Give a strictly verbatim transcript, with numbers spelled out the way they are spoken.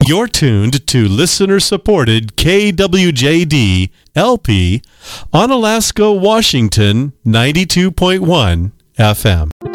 You're tuned to listener-supported K W J D L P on Alaska, Washington, ninety-two point one F M.